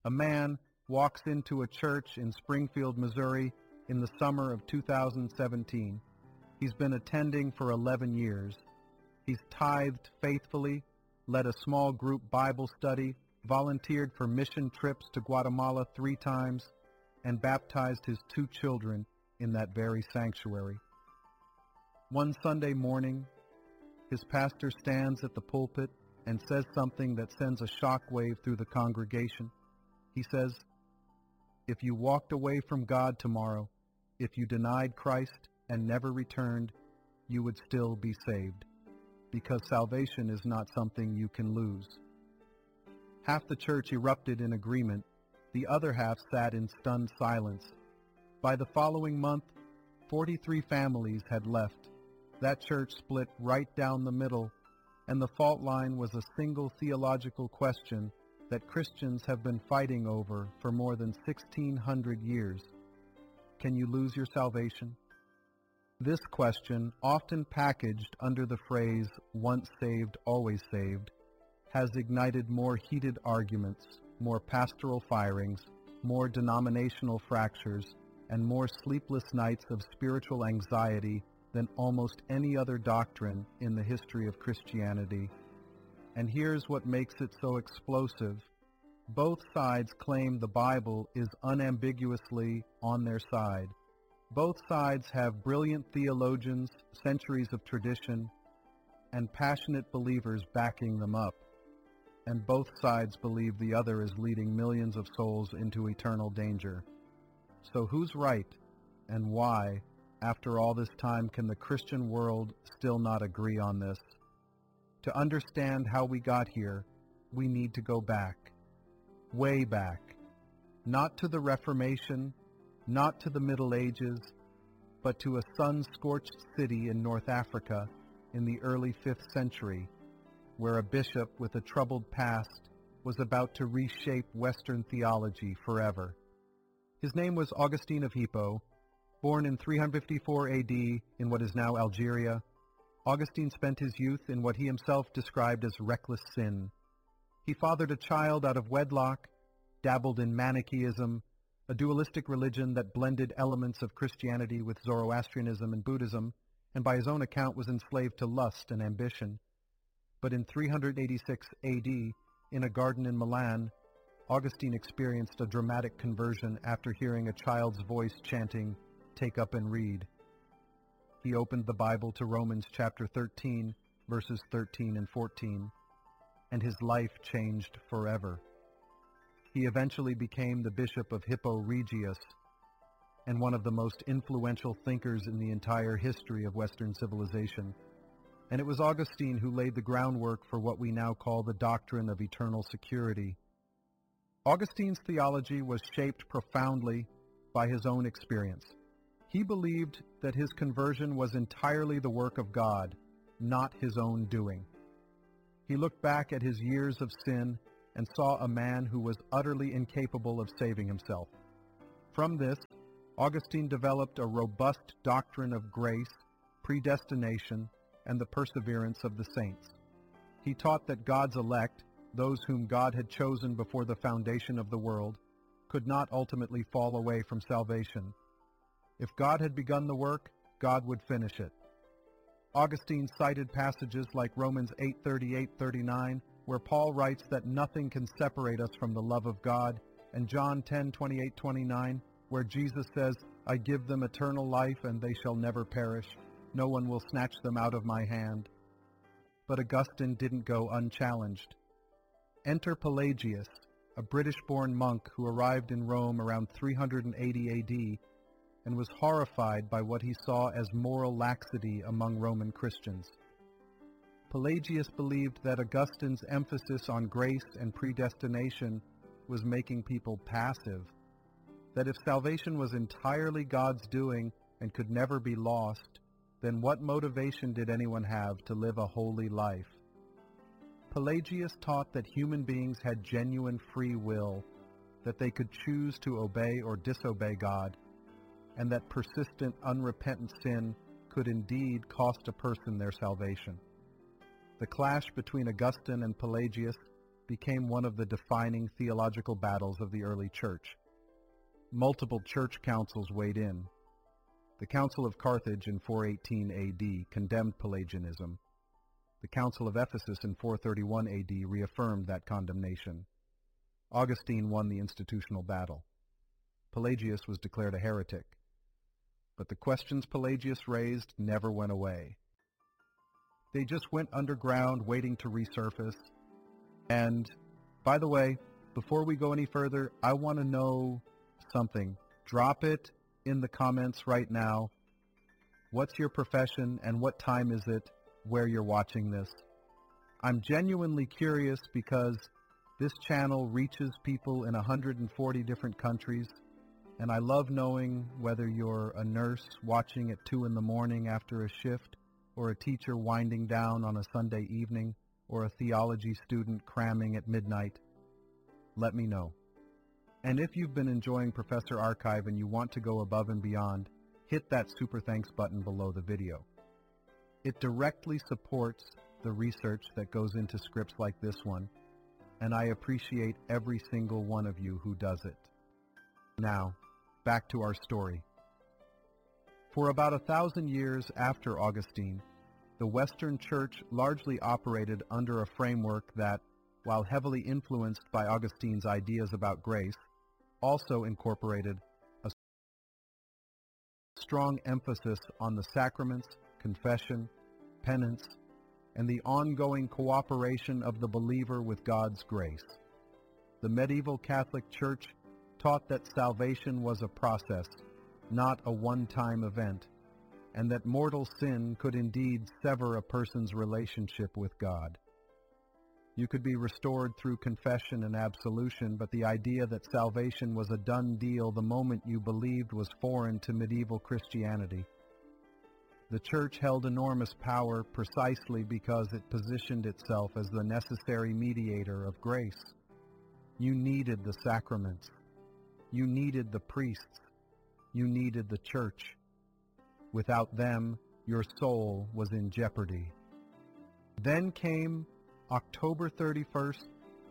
A man walks into a church in Springfield, Missouri in the summer of 2017. He's been attending for 11 years. He's tithed faithfully, led a small group Bible study, volunteered for mission trips to Guatemala 3 times, and baptized his 2 children in that very sanctuary. One Sunday morning, his pastor stands at the pulpit and says something that sends a shockwave through the congregation. He says, "If you walked away from God tomorrow, if you denied Christ and never returned, you would still be saved, because salvation is not something you can lose." Half the church erupted in agreement. The other half sat in stunned silence. By the following month, 43 families had left. That church split right down the middle, and the fault line was a single theological question that Christians have been fighting over for more than 1,600 years. Can you lose your salvation? This question, often packaged under the phrase, "once saved, always saved," has ignited more heated arguments, more pastoral firings, more denominational fractures, and more sleepless nights of spiritual anxiety than almost any other doctrine in the history of Christianity. And here's what makes it so explosive. Both sides claim the Bible is unambiguously on their side. Both sides have brilliant theologians, centuries of tradition, and passionate believers backing them up. And both sides believe the other is leading millions of souls into eternal danger. So who's right, and why, after all this time, can the Christian world still not agree on this? To understand how we got here, we need to go back, way back, not to the Reformation, not to the Middle Ages, but to a sun-scorched city in North Africa in the early 5th century, where a bishop with a troubled past was about to reshape Western theology forever. His name was Augustine of Hippo. Born in 354 AD in what is now Algeria, Augustine spent his youth in what he himself described as reckless sin. He fathered a child out of wedlock, dabbled in Manichaeism, a dualistic religion that blended elements of Christianity with Zoroastrianism and Buddhism, and by his own account was enslaved to lust and ambition. But in 386 AD, in a garden in Milan, Augustine experienced a dramatic conversion after hearing a child's voice chanting, "Take up and read." He opened the Bible to Romans chapter 13, verses 13 and 14, and his life changed forever. He eventually became the Bishop of Hippo Regius and one of the most influential thinkers in the entire history of Western civilization. And it was Augustine who laid the groundwork for what we now call the doctrine of eternal security. Augustine's theology was shaped profoundly by his own experience. He believed that his conversion was entirely the work of God, not his own doing. He looked back at his years of sin and saw a man who was utterly incapable of saving himself. From this, Augustine developed a robust doctrine of grace, predestination, and the perseverance of the saints. He taught that God's elect, those whom God had chosen before the foundation of the world, could not ultimately fall away from salvation. If God had begun the work, God would finish it. Augustine cited passages like Romans 8:38-39, where Paul writes that nothing can separate us from the love of God, and John 10:28-29, where Jesus says, "I give them eternal life, and they shall never perish. No one will snatch them out of my hand." But Augustine didn't go unchallenged. Enter Pelagius, a British-born monk who arrived in Rome around 380 AD and was horrified by what he saw as moral laxity among Roman Christians. Pelagius believed that Augustine's emphasis on grace and predestination was making people passive, that if salvation was entirely God's doing and could never be lost, then what motivation did anyone have to live a holy life? Pelagius taught that human beings had genuine free will, that they could choose to obey or disobey God, and that persistent, unrepentant sin could indeed cost a person their salvation. The clash between Augustine and Pelagius became one of the defining theological battles of the early church. Multiple church councils weighed in. The Council of Carthage in 418 AD condemned Pelagianism. The Council of Ephesus in 431 AD reaffirmed that condemnation. Augustine won the institutional battle. Pelagius was declared a heretic. But the questions Pelagius raised never went away. They just went underground, waiting to resurface. And, by the way, before we go any further, I want to know something. Drop it in the comments right now. What's your profession and what time is it where you're watching this? I'm genuinely curious because this channel reaches people in 140 different countries, and I love knowing whether you're a nurse watching at 2 in the morning after a shift, or a teacher winding down on a Sunday evening, or a theology student cramming at midnight. Let me know. And if you've been enjoying Professor Archive and you want to go above and beyond, hit that super thanks button below the video. It directly supports the research that goes into scripts like this one, and I appreciate every single one of you who does it. Now, back to our story. For about 1,000 years after Augustine, the Western Church largely operated under a framework that, while heavily influenced by Augustine's ideas about grace, also incorporated a strong emphasis on the sacraments, confession, penance, and the ongoing cooperation of the believer with God's grace. The medieval Catholic Church taught that salvation was a process, not a one-time event, and that mortal sin could indeed sever a person's relationship with God. You could be restored through confession and absolution, but the idea that salvation was a done deal the moment you believed was foreign to medieval Christianity. The Church held enormous power precisely because it positioned itself as the necessary mediator of grace. You needed the sacraments. You needed the priests. You needed the Church. Without them, your soul was in jeopardy. Then came October 31st,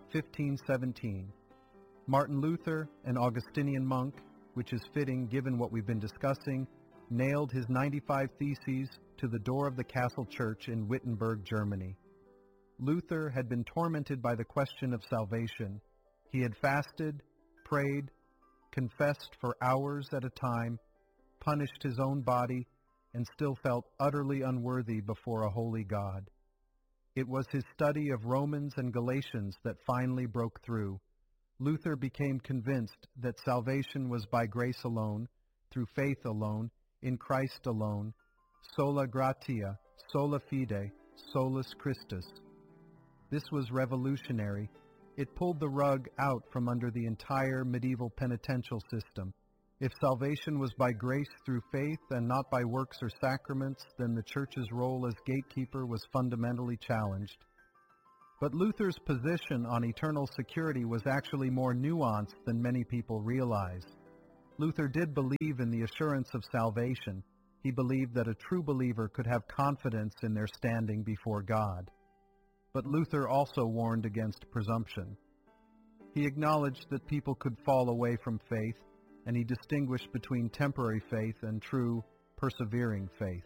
1517. Martin Luther, an Augustinian monk, which is fitting given what we've been discussing, nailed his 95 Theses to the door of the castle church in Wittenberg, Germany. Luther had been tormented by the question of salvation. He had fasted, prayed, confessed for hours at a time, punished his own body, and still felt utterly unworthy before a holy God. It was his study of Romans and Galatians that finally broke through. Luther became convinced that salvation was by grace alone, through faith alone, in Christ alone, sola gratia, sola fide, solus Christus. This was revolutionary. It pulled the rug out from under the entire medieval penitential system. If salvation was by grace through faith and not by works or sacraments, then the Church's role as gatekeeper was fundamentally challenged. But Luther's position on eternal security was actually more nuanced than many people realize. Luther did believe in the assurance of salvation. He believed that a true believer could have confidence in their standing before God. But Luther also warned against presumption. He acknowledged that people could fall away from faith, and he distinguished between temporary faith and true, persevering faith.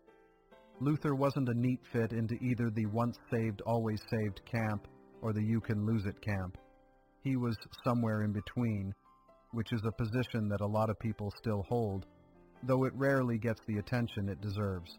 Luther wasn't a neat fit into either the once saved, always saved camp or the you can lose it camp. He was somewhere in between, which is a position that a lot of people still hold, though it rarely gets the attention it deserves.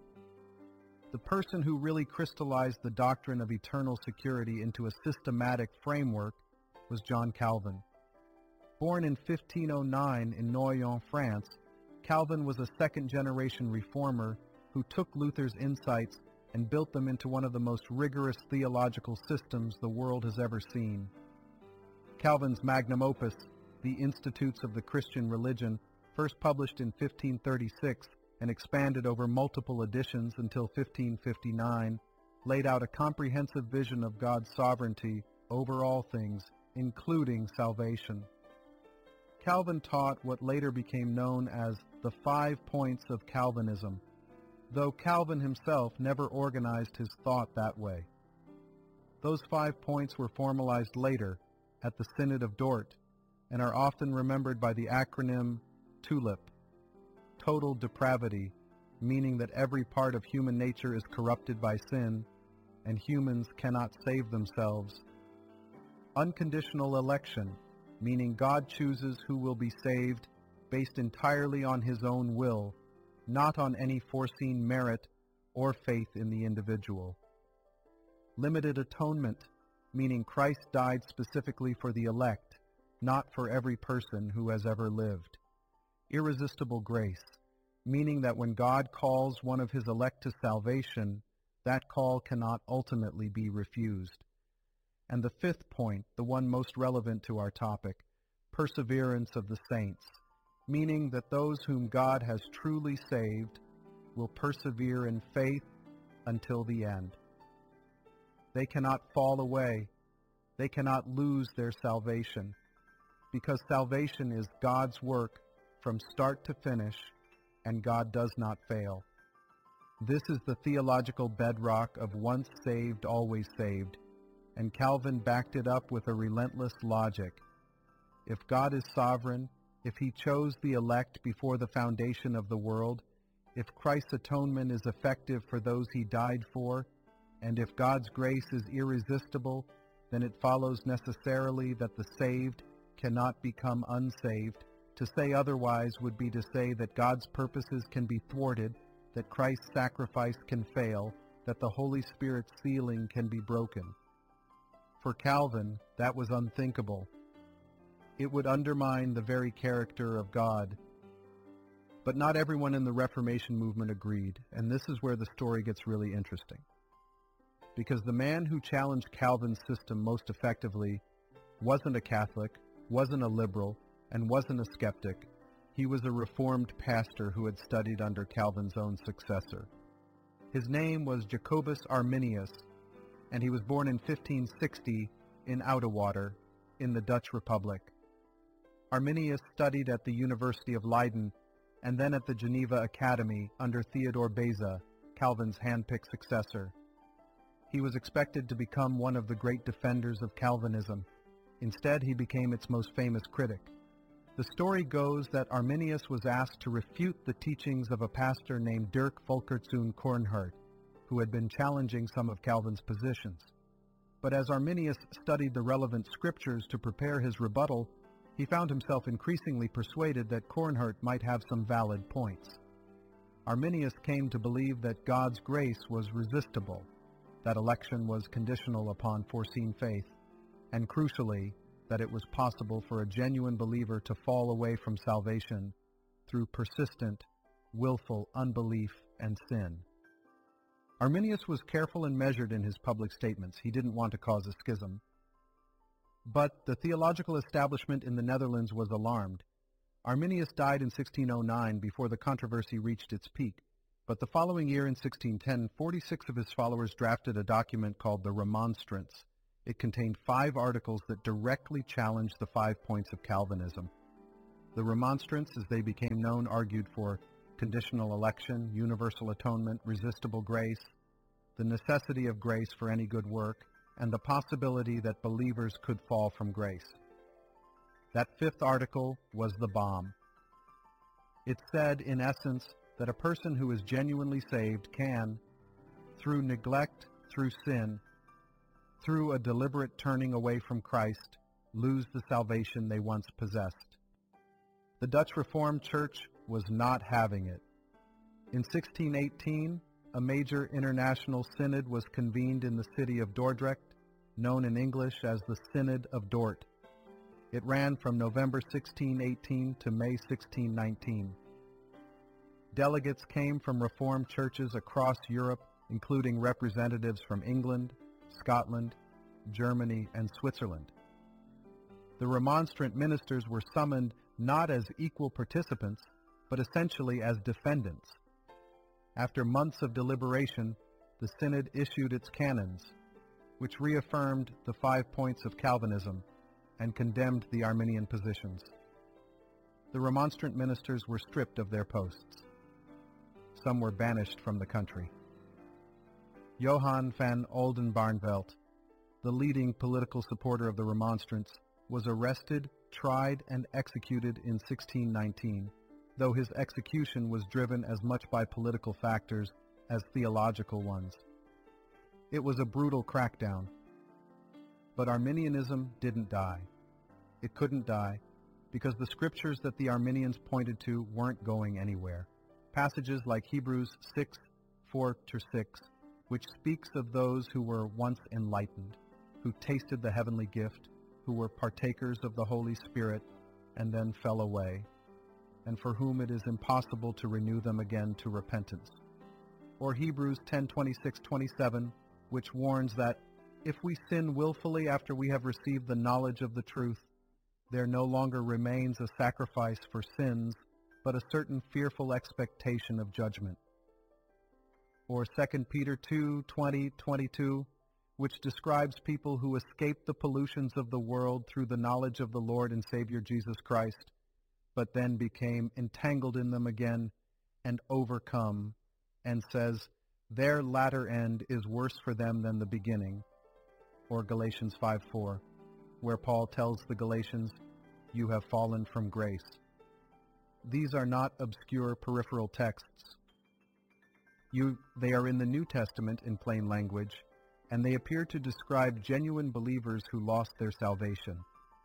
The person who really crystallized the doctrine of eternal security into a systematic framework was John Calvin. Born in 1509 in Noyon, France, Calvin was a second-generation reformer who took Luther's insights and built them into one of the most rigorous theological systems the world has ever seen. Calvin's magnum opus, The Institutes of the Christian Religion, first published in 1536 and expanded over multiple editions until 1559, laid out a comprehensive vision of God's sovereignty over all things, including salvation. Calvin taught what later became known as the 5 points of Calvinism, though Calvin himself never organized his thought that way. Those 5 points were formalized later at the Synod of Dort and are often remembered by the acronym TULIP, total depravity, meaning that every part of human nature is corrupted by sin and humans cannot save themselves. Unconditional election, meaning God chooses who will be saved based entirely on his own will, not on any foreseen merit or faith in the individual. Limited atonement, meaning Christ died specifically for the elect, not for every person who has ever lived. Irresistible grace, meaning that when God calls one of his elect to salvation, that call cannot ultimately be refused. And the 5th point, the one most relevant to our topic, perseverance of the saints, meaning that those whom God has truly saved will persevere in faith until the end. They cannot fall away. They cannot lose their salvation, because salvation is God's work from start to finish, and God does not fail. This is the theological bedrock of once saved, always saved, and Calvin backed it up with a relentless logic. If God is sovereign, if he chose the elect before the foundation of the world, if Christ's atonement is effective for those he died for, and if God's grace is irresistible, then it follows necessarily that the saved cannot become unsaved. To say otherwise would be to say that God's purposes can be thwarted, that Christ's sacrifice can fail, that the Holy Spirit's sealing can be broken. For Calvin, that was unthinkable. It would undermine the very character of God. But not everyone in the Reformation movement agreed, and this is where the story gets really interesting. Because the man who challenged Calvin's system most effectively wasn't a Catholic, wasn't a liberal, and wasn't a skeptic. He was a Reformed pastor who had studied under Calvin's own successor. His name was Jacobus Arminius, and he was born in 1560 in Oudewater, in the Dutch Republic. Arminius studied at the University of Leiden and then at the Geneva Academy under Theodore Beza, Calvin's hand-picked successor. He was expected to become one of the great defenders of Calvinism. Instead, he became its most famous critic. The story goes that Arminius was asked to refute the teachings of a pastor named Dirk Volkertsoen Coornhert, who had been challenging some of Calvin's positions. But as Arminius studied the relevant scriptures to prepare his rebuttal, he found himself increasingly persuaded that Coornhert might have some valid points. Arminius came to believe that God's grace was resistible, that election was conditional upon foreseen faith, and crucially, that it was possible for a genuine believer to fall away from salvation through persistent, willful unbelief and sin. Arminius was careful and measured in his public statements. He didn't want to cause a schism. But the theological establishment in the Netherlands was alarmed. Arminius died in 1609 before the controversy reached its peak. But the following year in 1610, 46 of his followers drafted a document called the Remonstrance. It contained 5 articles that directly challenged the 5 points of Calvinism. The Remonstrance, as they became known, argued for conditional election, universal atonement, resistible grace, the necessity of grace for any good work, and the possibility that believers could fall from grace. That 5th article was the bomb. It said, in essence, that a person who is genuinely saved can, through neglect, through sin, through a deliberate turning away from Christ, lose the salvation they once possessed. The Dutch Reformed Church was not having it. In 1618, a major international synod was convened in the city of Dordrecht, known in English as the Synod of Dort. It ran from November 1618 to May 1619. Delegates came from Reformed churches across Europe, including representatives from England, Scotland, Germany, and Switzerland. The Remonstrant ministers were summoned not as equal participants, but essentially as defendants. After months of deliberation, the Synod issued its canons, which reaffirmed the 5 points of Calvinism and condemned the Arminian positions. The Remonstrant ministers were stripped of their posts. Some were banished from the country. Johann van Oldenbarnevelt, the leading political supporter of the Remonstrants, was arrested, tried, and executed in 1619, though his execution was driven as much by political factors as theological ones. It was a brutal crackdown. But Arminianism didn't die. It couldn't die because the scriptures that the Arminians pointed to weren't going anywhere. Passages like Hebrews 6:4-6, which speaks of those who were once enlightened, who tasted the heavenly gift, who were partakers of the Holy Spirit, and then fell away, and for whom it is impossible to renew them again to repentance. Or Hebrews 10:26-27, which warns that if we sin willfully after we have received the knowledge of the truth, there no longer remains a sacrifice for sins, but a certain fearful expectation of judgment. Or 2 Peter 2:20-22, which describes people who escape the pollutions of the world through the knowledge of the Lord and Savior Jesus Christ, but then became entangled in them again and overcome, and says, their latter end is worse for them than the beginning. Or Galatians 5:4, where Paul tells the Galatians, you have fallen from grace. These are not obscure peripheral texts. They are in the New Testament in plain language, and they appear to describe genuine believers who lost their salvation.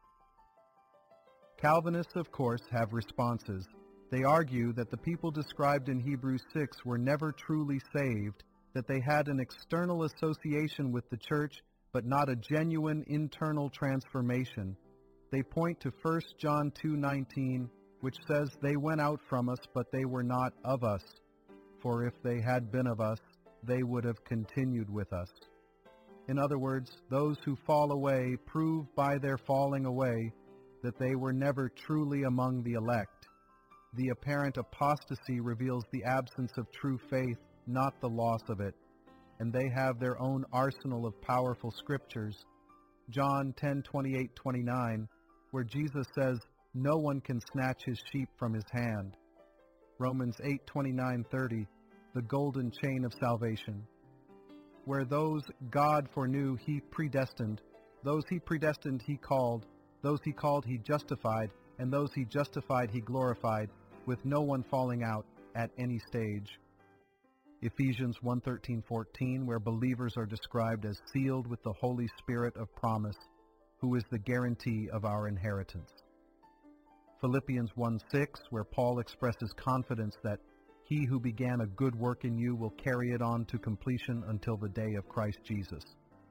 Calvinists, of course, have responses. They argue that the people described in Hebrews 6 were never truly saved, that they had an external association with the church, but not a genuine internal transformation. They point to 1 John 2:19, which says, they went out from us, but they were not of us. For if they had been of us, they would have continued with us. In other words, those who fall away prove by their falling away that they were never truly among the elect. The apparent apostasy reveals the absence of true faith, not the loss of it, and they have their own arsenal of powerful scriptures. John 10:28-29, where Jesus says, no one can snatch his sheep from his hand. Romans 8:29-30, the golden chain of salvation, where those God foreknew he predestined, those he predestined he called, those he called he justified, and those he justified he glorified, with no one falling out at any stage. Ephesians 1:13-14, where believers are described as sealed with the Holy Spirit of promise, who is the guarantee of our inheritance. Philippians 1:6, where Paul expresses confidence that he who began a good work in you will carry it on to completion until the day of Christ Jesus.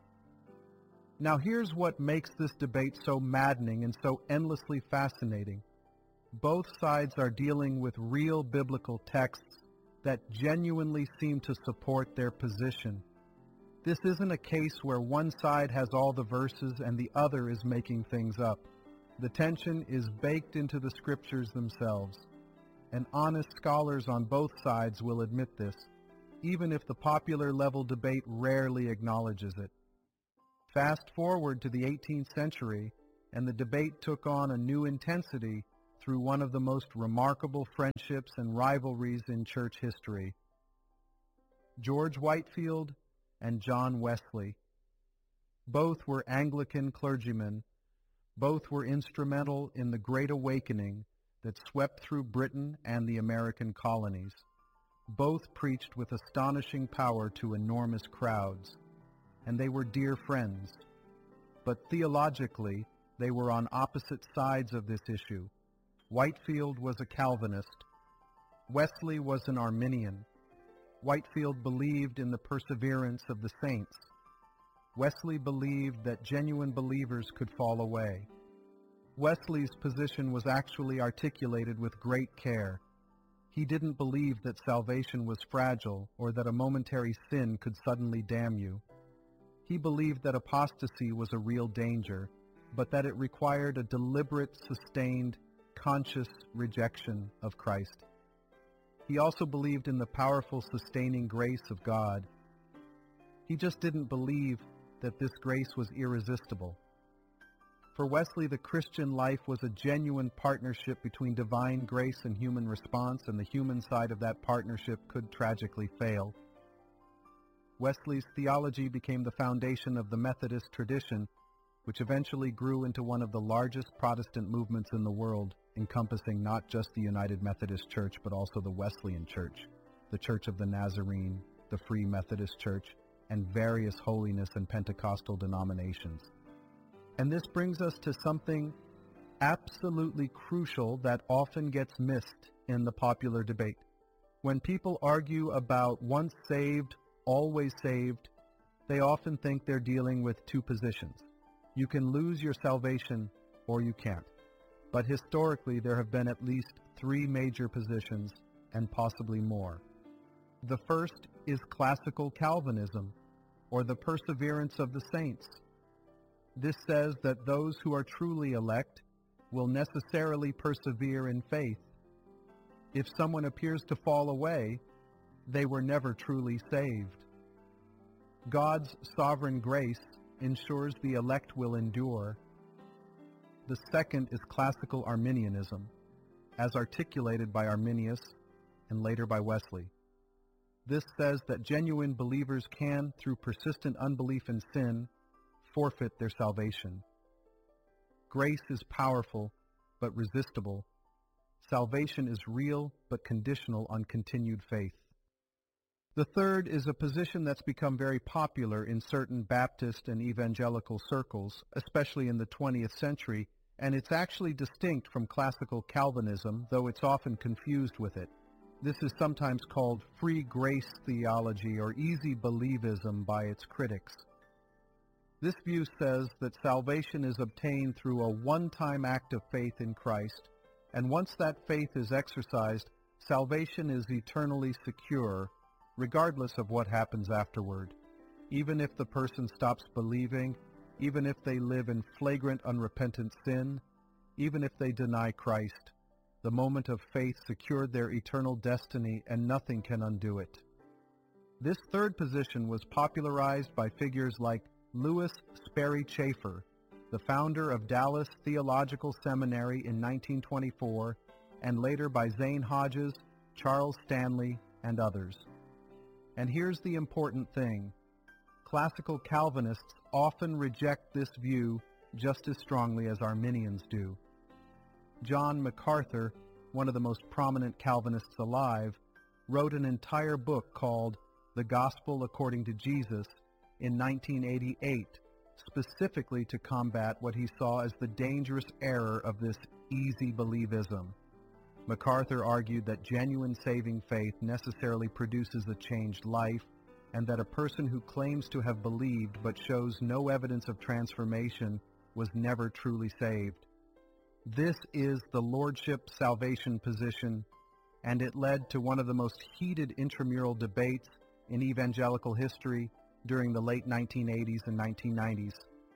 Now here's what makes this debate so maddening and so endlessly fascinating. Both sides are dealing with real biblical texts that genuinely seem to support their position. This isn't a case where one side has all the verses and the other is making things up. The tension is baked into the scriptures themselves, and honest scholars on both sides will admit this, even if the popular level debate rarely acknowledges it. Fast forward to the 18th century, and the debate took on a new intensity through one of the most remarkable friendships and rivalries in church history. George Whitefield and John Wesley. Both were Anglican clergymen. Both were instrumental in the Great Awakening that swept through Britain and the American colonies. Both preached with astonishing power to enormous crowds, and they were dear friends. But theologically, they were on opposite sides of this issue. Whitefield was a Calvinist. Wesley was an Arminian. Whitefield believed in the perseverance of the saints. Wesley believed that genuine believers could fall away. Wesley's position was actually articulated with great care. He didn't believe that salvation was fragile or that a momentary sin could suddenly damn you. He believed that apostasy was a real danger, but that it required a deliberate, sustained, conscious rejection of Christ. He also believed in the powerful, sustaining grace of God. He just didn't believe that this grace was irresistible. For Wesley, the Christian life was a genuine partnership between divine grace and human response, and the human side of that partnership could tragically fail. Wesley's theology became the foundation of the Methodist tradition, which eventually grew into one of the largest Protestant movements in the world, encompassing not just the United Methodist Church, but also the Wesleyan Church, the Church of the Nazarene, the Free Methodist Church, and various holiness and Pentecostal denominations. And this brings us to something absolutely crucial that often gets missed in the popular debate. When people argue about once saved, always saved, they often think they're dealing with two positions. You can lose your salvation or you can't. But historically, there have been at least three major positions and possibly more. The first is classical Calvinism, or the perseverance of the saints. This says that those who are truly elect will necessarily persevere in faith. If someone appears to fall away, they were never truly saved. God's sovereign grace ensures the elect will endure. The second is classical Arminianism, as articulated by Arminius and later by Wesley. This says that genuine believers can, through persistent unbelief in sin, forfeit their salvation. Grace is powerful, but resistible. Salvation is real, but conditional on continued faith. The third is a position that's become very popular in certain Baptist and evangelical circles, especially in the 20th century, and it's actually distinct from classical Calvinism, though it's often confused with it. This is sometimes called free grace theology or easy believism by its critics. This view says that salvation is obtained through a one-time act of faith in Christ, and once that faith is exercised, salvation is eternally secure, regardless of what happens afterward. Even if the person stops believing, even if they live in flagrant unrepentant sin, even if they deny Christ, the moment of faith secured their eternal destiny and nothing can undo it. This third position was popularized by figures like Lewis Sperry Chafer, the founder of Dallas Theological Seminary in 1924, and later by Zane Hodges, Charles Stanley, and others. And here's the important thing. Classical Calvinists often reject this view just as strongly as Arminians do. John MacArthur, one of the most prominent Calvinists alive, wrote an entire book called The Gospel According to Jesus in 1988, specifically to combat what he saw as the dangerous error of this easy believism. MacArthur argued that genuine saving faith necessarily produces a changed life, and that a person who claims to have believed but shows no evidence of transformation was never truly saved. This is the lordship salvation position, and it led to one of the most heated intramural debates in evangelical history during the late 1980s and 1990s.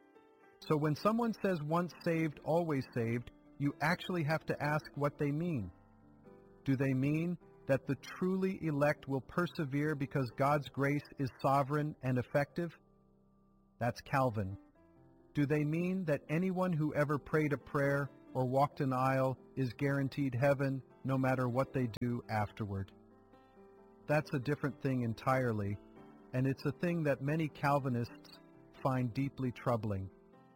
So when someone says once saved, always saved, you actually have to ask what they mean. Do they mean that the truly elect will persevere because God's grace is sovereign and effective? That's Calvin. Do they mean that anyone who ever prayed a prayer or walked an aisle is guaranteed heaven no matter what they do afterward? That's a different thing entirely, and it's a thing that many Calvinists find deeply troubling.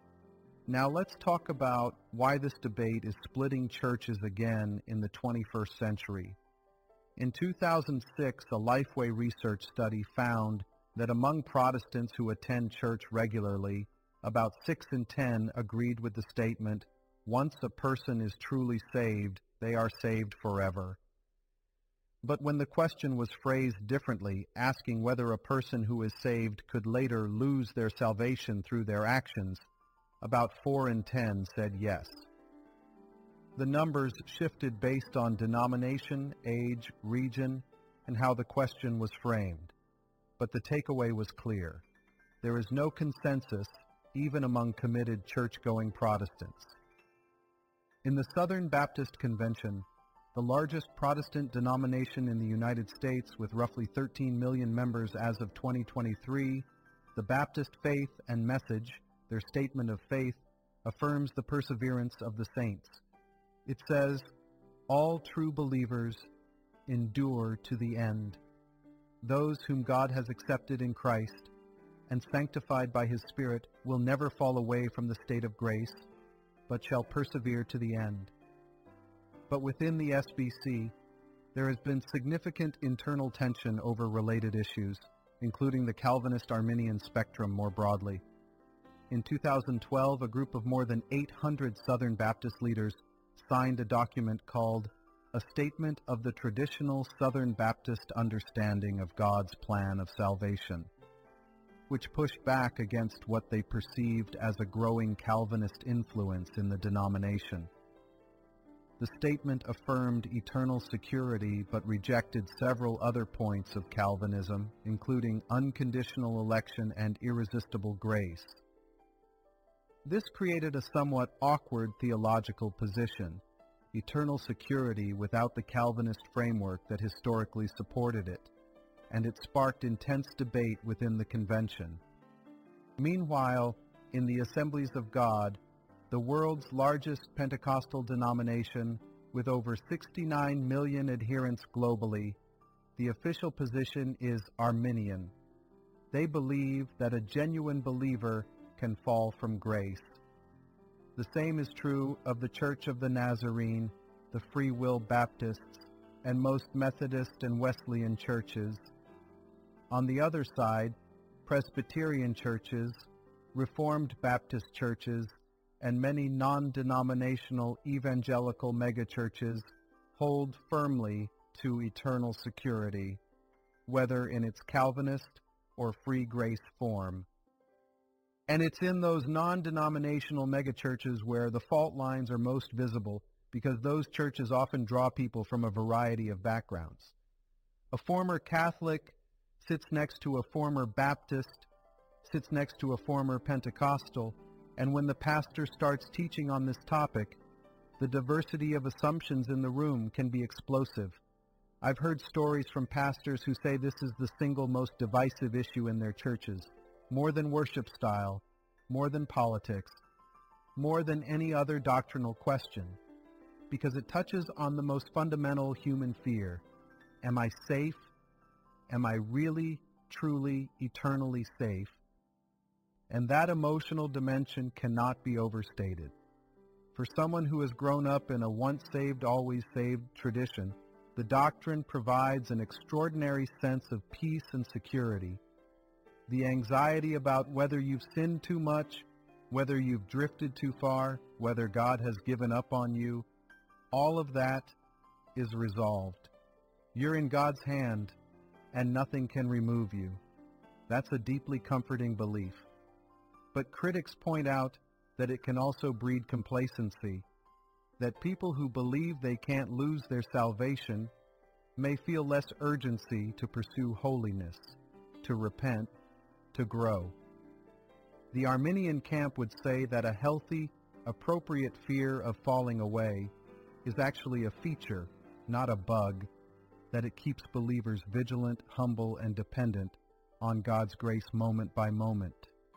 Now let's talk about why this debate is splitting churches again in the 21st century. In 2006, a Lifeway research study found that among Protestants who attend church regularly, about 6 in 10 agreed with the statement, "Once a person is truly saved, they are saved forever." But when the question was phrased differently, asking whether a person who is saved could later lose their salvation through their actions, about 4 in 10 said yes. The numbers shifted based on denomination, age, region, and how the question was framed. But the takeaway was clear. There is no consensus, even among committed church-going Protestants. In the Southern Baptist Convention, the largest Protestant denomination in the United States with roughly 13 million members as of 2023, the Baptist Faith and Message, their statement of faith, affirms the perseverance of the saints. It says, "All true believers endure to the end." Those whom God has accepted in Christ and sanctified by His Spirit will never fall away from the state of grace, but shall persevere to the end. But within the SBC, there has been significant internal tension over related issues, including the Calvinist-Arminian spectrum more broadly. In 2012, a group of more than 800 Southern Baptist leaders signed a document called A Statement of the Traditional Southern Baptist Understanding of God's Plan of Salvation, which pushed back against what they perceived as a growing Calvinist influence in the denomination. The statement affirmed eternal security but rejected several other points of Calvinism, including unconditional election and irresistible grace. This created a somewhat awkward theological position, eternal security without the Calvinist framework that historically supported it, and it sparked intense debate within the convention. Meanwhile, in the Assemblies of God, the world's largest Pentecostal denomination, with over 69 million adherents globally, the official position is Arminian. They believe that a genuine believer can fall from grace. The same is true of the Church of the Nazarene, the Free Will Baptists, and most Methodist and Wesleyan churches. On the other side, Presbyterian churches, Reformed Baptist churches, and many non-denominational evangelical megachurches hold firmly to eternal security, whether in its Calvinist or free grace form. And it's in those non-denominational megachurches where the fault lines are most visible, because those churches often draw people from a variety of backgrounds. A former Catholic sits next to a former Baptist, sits next to a former Pentecostal, and when the pastor starts teaching on this topic, the diversity of assumptions in the room can be explosive. I've heard stories from pastors who say this is the single most divisive issue in their churches, more than worship style, more than politics, more than any other doctrinal question, because it touches on the most fundamental human fear. Am I safe? Am I really, truly, eternally safe? And that emotional dimension cannot be overstated. For someone who has grown up in a once saved, always saved tradition, the doctrine provides an extraordinary sense of peace and security. The anxiety about whether you've sinned too much, whether you've drifted too far, whether God has given up on you, all of that is resolved. You're in God's hand, and nothing can remove you. That's a deeply comforting belief. But critics point out that it can also breed complacency, that people who believe they can't lose their salvation may feel less urgency to pursue holiness, to repent, to grow. The Arminian camp would say that a healthy, appropriate fear of falling away is actually a feature, not a bug, that it keeps believers vigilant, humble, and dependent on God's grace moment by moment.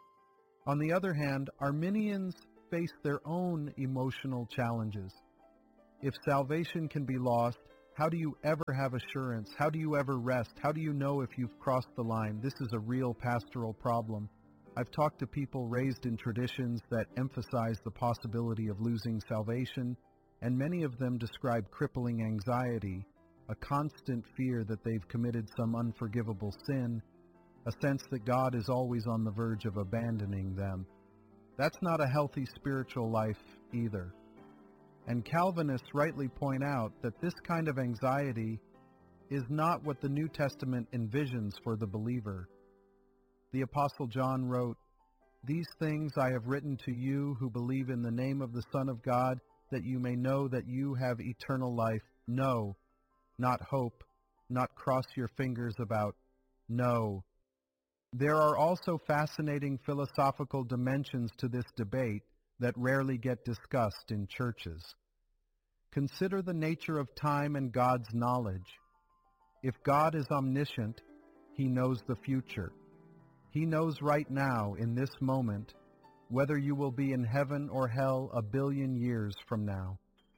On the other hand, Arminians face their own emotional challenges. If salvation can be lost, how do you ever have assurance? How do you ever rest? How do you know if you've crossed the line? This is a real pastoral problem. I've talked to people raised in traditions that emphasize the possibility of losing salvation, and many of them describe crippling anxiety, a constant fear that they've committed some unforgivable sin, a sense that God is always on the verge of abandoning them. That's not a healthy spiritual life either. And Calvinists rightly point out that this kind of anxiety is not what the New Testament envisions for the believer. The Apostle John wrote, "These things I have written to you who believe in the name of the Son of God, that you may know that you have eternal life." No, not hope, not cross your fingers about. No. There are also fascinating philosophical dimensions to this debate that rarely get discussed in churches. Consider the nature of time and God's knowledge. If God is omniscient, He knows the future. He knows right now, in this moment, whether you will be in heaven or hell a billion years from now.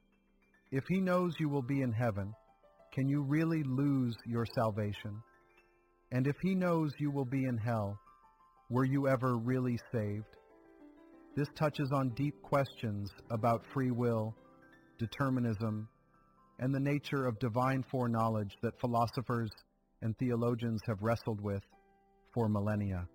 If He knows you will be in heaven, can you really lose your salvation? And if he knows you will be in hell, were you ever really saved? This touches on deep questions about free will, determinism, and the nature of divine foreknowledge that philosophers and theologians have wrestled with for millennia.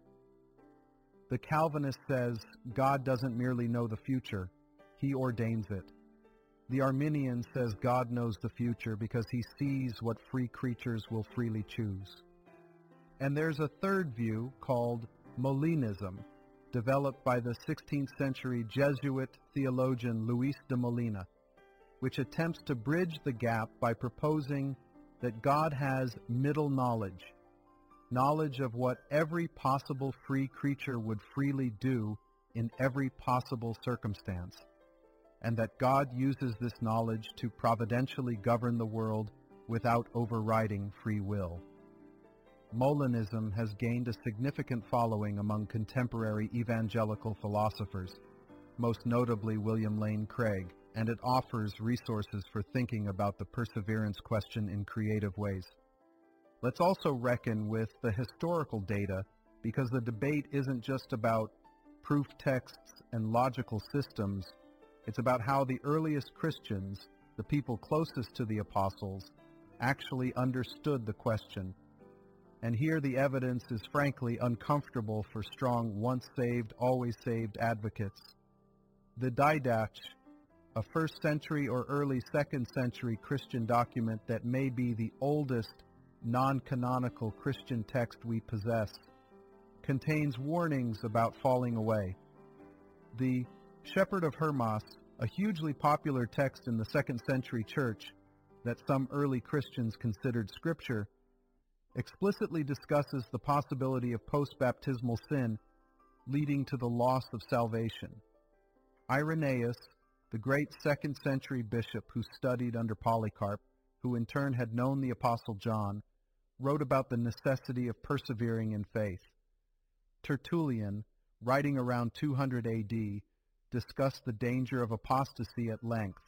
The Calvinist says God doesn't merely know the future, he ordains it. The Arminian says God knows the future because he sees what free creatures will freely choose. And there's a third view called Molinism, developed by the 16th century Jesuit theologian Luis de Molina, which attempts to bridge the gap by proposing that God has middle knowledge, knowledge of what every possible free creature would freely do in every possible circumstance, and that God uses this knowledge to providentially govern the world without overriding free will. Molinism has gained a significant following among contemporary evangelical philosophers, most notably William Lane Craig, and it offers resources for thinking about the perseverance question in creative ways. Let's also reckon with the historical data, because the debate isn't just about proof texts and logical systems. It's about how the earliest Christians, the people closest to the apostles, actually understood the question. And here the evidence is frankly uncomfortable for strong once saved, always saved advocates. The Didache, a 1st century or early 2nd century Christian document that may be the oldest non-canonical Christian text we possess, contains warnings about falling away. The Shepherd of Hermas, a hugely popular text in the 2nd century church that some early Christians considered scripture, explicitly discusses the possibility of post-baptismal sin leading to the loss of salvation. Irenaeus, the great 2nd century bishop who studied under Polycarp, who in turn had known the Apostle John, wrote about the necessity of persevering in faith. Tertullian, writing around 200 AD, discussed the danger of apostasy at length.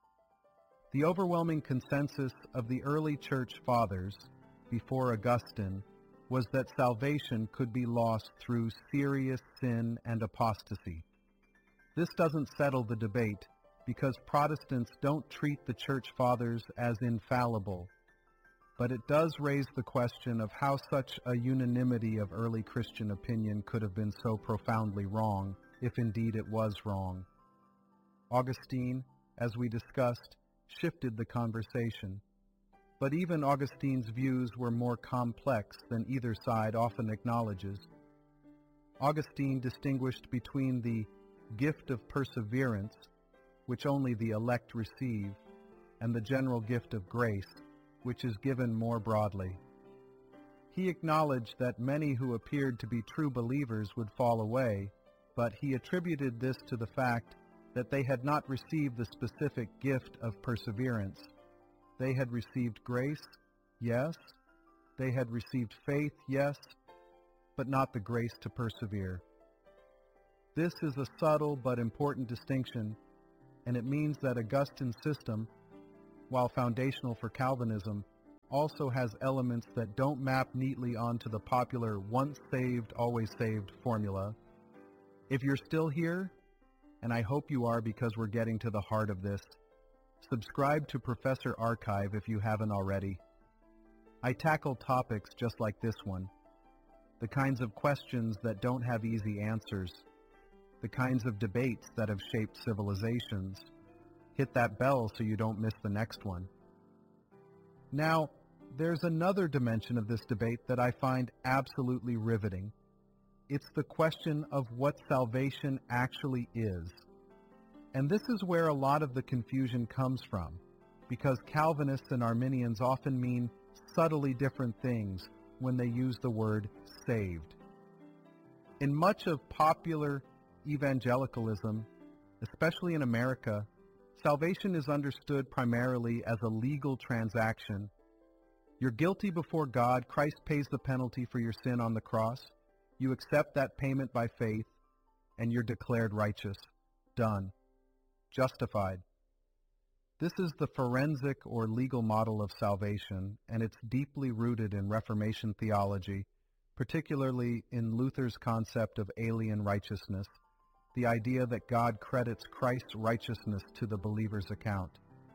The overwhelming consensus of the early church fathers, before Augustine, was that salvation could be lost through serious sin and apostasy. This doesn't settle the debate, because Protestants don't treat the church fathers as infallible, but it does raise the question of how such a unanimity of early Christian opinion could have been so profoundly wrong, if indeed it was wrong. Augustine, as we discussed, shifted the conversation. But even Augustine's views were more complex than either side often acknowledges. Augustine distinguished between the gift of perseverance, which only the elect receive, and the general gift of grace, which is given more broadly. He acknowledged that many who appeared to be true believers would fall away, but he attributed this to the fact that they had not received the specific gift of perseverance. They had received grace, yes. They had received faith, yes, but not the grace to persevere. This is a subtle but important distinction, and it means that Augustine's system, while foundational for Calvinism, also has elements that don't map neatly onto the popular once saved, always saved formula. If you're still here, and I hope you are because we're getting to the heart of this, subscribe to Professor Archive if you haven't already. I tackle topics just like this one, the kinds of questions that don't have easy answers, the kinds of debates that have shaped civilizations. Hit that bell so you don't miss the next one. Now, there's another dimension of this debate that I find absolutely riveting. It's the question of what salvation actually is. And this is where a lot of the confusion comes from, because Calvinists and Arminians often mean subtly different things when they use the word saved. In much of popular evangelicalism, especially in America, salvation is understood primarily as a legal transaction. You're guilty before God, Christ pays the penalty for your sin on the cross, you accept that payment by faith, and you're declared righteous. Done. Justified. This is the forensic or legal model of salvation, and it's deeply rooted in Reformation theology, particularly in Luther's concept of alien righteousness, the idea that God credits Christ's righteousness to the believer's account.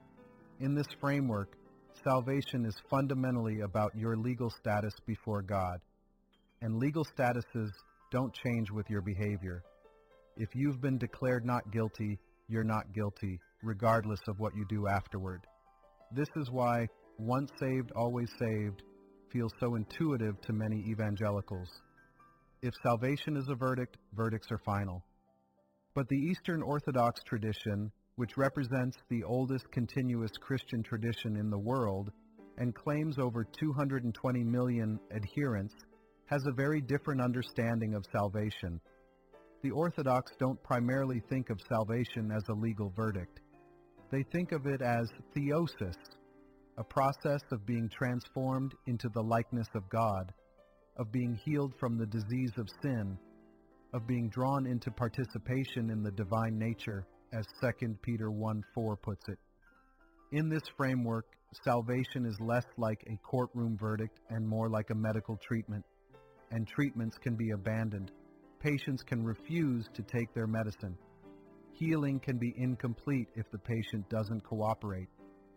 In this framework, salvation is fundamentally about your legal status before God, and legal statuses don't change with your behavior. If you've been declared not guilty, you're not guilty, regardless of what you do afterward. This is why once saved, always saved feels so intuitive to many evangelicals. If salvation is a verdict, verdicts are final. But the Eastern Orthodox tradition, which represents the oldest continuous Christian tradition in the world and claims over 220 million adherents, has a very different understanding of salvation. The Orthodox don't primarily think of salvation as a legal verdict. They think of it as theosis, a process of being transformed into the likeness of God, of being healed from the disease of sin, of being drawn into participation in the divine nature, as 2 Peter 1:4 puts it. In this framework, salvation is less like a courtroom verdict and more like a medical treatment, and treatments can be abandoned. Patients can refuse to take their medicine. Healing can be incomplete if the patient doesn't cooperate.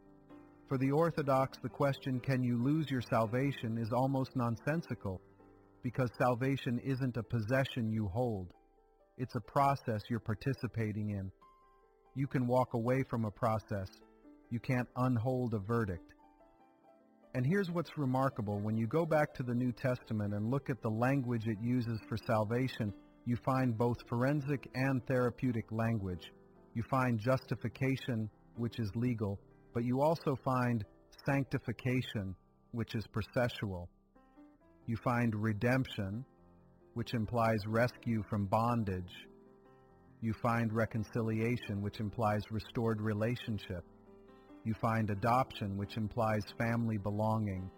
For the Orthodox, the question, can you lose your salvation, is almost nonsensical, because salvation isn't a possession you hold. It's a process you're participating in. You can walk away from a process. You can't unhold a verdict. And here's what's remarkable. When you go back to the New Testament and look at the language it uses for salvation, you find both forensic and therapeutic language. You find justification, which is legal, but you also find sanctification, which is processual. You find redemption, which implies rescue from bondage. You find reconciliation, which implies restored relationship. You find adoption, which implies family belonging.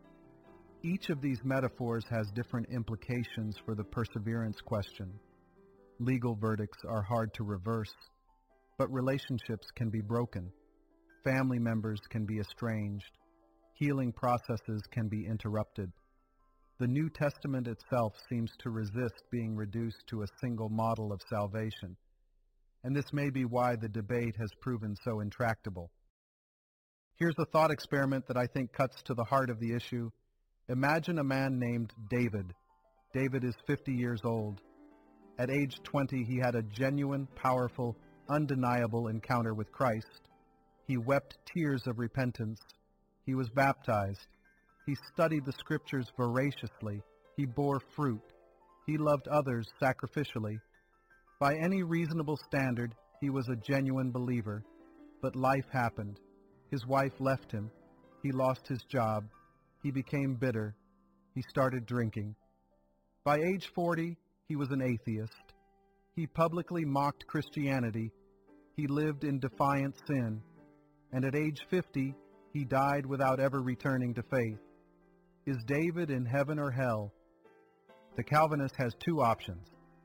Each of these metaphors has different implications for the perseverance question. Legal verdicts are hard to reverse, but relationships can be broken. Family members can be estranged. Healing processes can be interrupted. The New Testament itself seems to resist being reduced to a single model of salvation, and this may be why the debate has proven so intractable. Here's a thought experiment that I think cuts to the heart of the issue. Imagine a man named David. David is 50 years old. At age 20, he had a genuine, powerful, undeniable encounter with Christ. He wept tears of repentance. He was baptized. He studied the scriptures voraciously. He bore fruit. He loved others sacrificially. By any reasonable standard, he was a genuine believer. But life happened. His wife left him. He lost his job. He became bitter. He started drinking. By age 40, he was an atheist. He publicly mocked Christianity. He lived in defiant sin. And at age 50, he died without ever returning to faith. Is David in heaven or hell? The Calvinist has two options.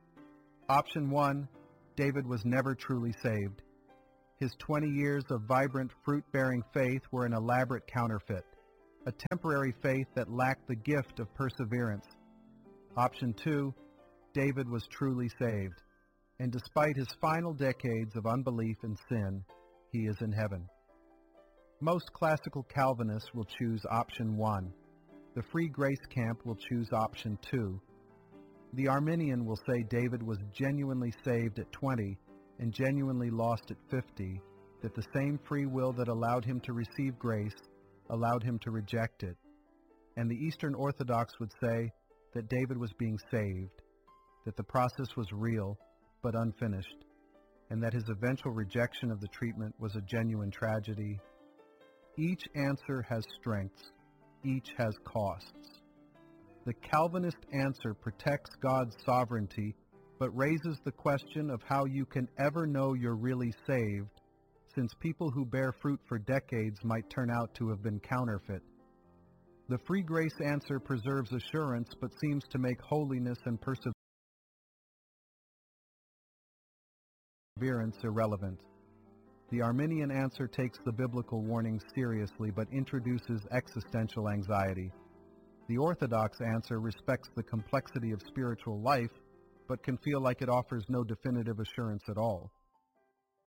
Option 1, David was never truly saved. His 20 years of vibrant, fruit-bearing faith were an elaborate counterfeit, a temporary faith that lacked the gift of perseverance. Option 2, David was truly saved, and despite his final decades of unbelief and sin, he is in heaven. Most classical Calvinists will choose option 1. The Free Grace camp will choose option 2. The Arminian will say David was genuinely saved at 20 and genuinely lost at 50, that the same free will that allowed him to receive grace allowed him to reject it. And the Eastern Orthodox would say that David was being saved, that the process was real but unfinished, and that his eventual rejection of the treatment was a genuine tragedy. Each answer has strengths. Each has costs. The Calvinist answer protects God's sovereignty, but raises the question of how you can ever know you're really saved, since people who bear fruit for decades might turn out to have been counterfeit. The free grace answer preserves assurance, but seems to make holiness and perseverance irrelevant. The Arminian answer takes the biblical warnings seriously but introduces existential anxiety. The Orthodox answer respects the complexity of spiritual life but can feel like it offers no definitive assurance at all.